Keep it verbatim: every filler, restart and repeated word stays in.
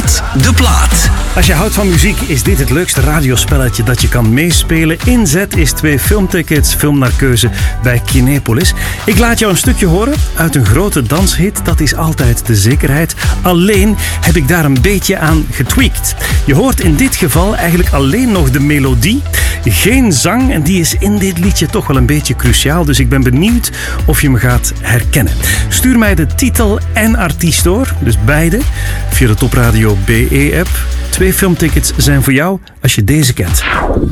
Raad de plaat. Als je houdt van muziek, is dit het leukste radiospelletje dat je kan meespelen. Inzet is twee filmtickets, film naar keuze bij Kinepolis. Ik laat jou een stukje horen uit een grote danshit. Dat is altijd de zekerheid. Alleen heb ik daar een beetje aan getweakt. Je hoort in dit geval eigenlijk alleen nog de melodie. Geen zang en die is in dit liedje toch wel een beetje cruciaal. Dus ik ben benieuwd of je me gaat herkennen. Stuur mij de titel en artiest door. Dus beide via de Top Radio B E-app. Twee filmtickets zijn voor jou als je deze kent.